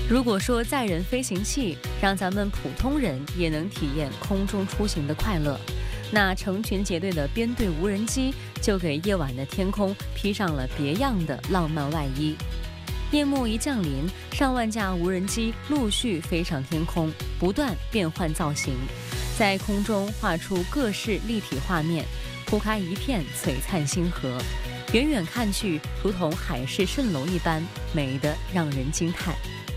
如果说载人飞行器让咱们普通人也能体验空中出行的快乐，那成群结队的编队无人机就给夜晚的天空披上了别样的浪漫外衣。夜幕一降临，上万架无人机陆续飞上天空，不断变换造型，在空中画出各式立体画面，铺开一片璀璨星河，远远看去如同海市蜃楼一般，美得让人惊叹。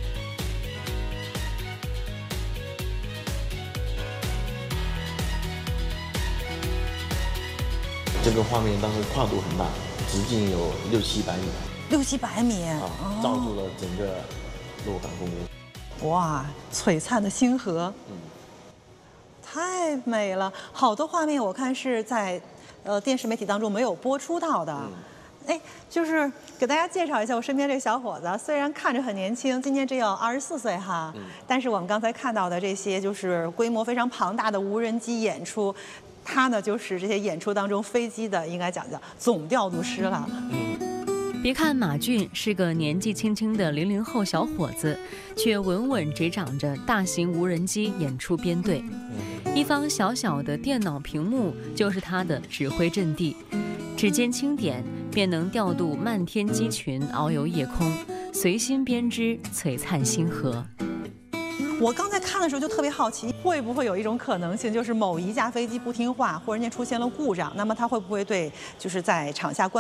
这个画面当时跨度很大，直径有600-700米 ，600-700米罩住了整个洛港公园。 哇，璀璨的星河，太美了！好多画面我看是在电视媒体当中没有播出到的。就是给大家介绍一下我身边这个小伙子，虽然看着很年轻，今年只有24岁哈，但是我们刚才看到的这些就是规模非常庞大的无人机演出。他呢，就是这些演出当中飞机的，应该讲叫总调度师了。 别看马俊是个年纪轻轻的00后小伙子，却稳稳执掌着大型无人机演出编队。一方小小的电脑屏幕就是他的指挥阵地，指尖轻点便能调度漫天机群遨游夜空，随心编织璀璨星河。 我刚才看的时候就特别好奇，会不会有一种可能性，就是某一架飞机不听话，忽然间出现了故障，那么它会不会对就是在场下观